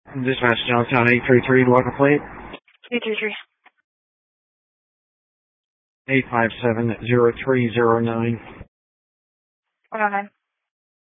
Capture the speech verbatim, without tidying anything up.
Dispatch Johnstown eight three three, Walker Plate. eight three three. eight five seven zero three zero nine. one oh nine.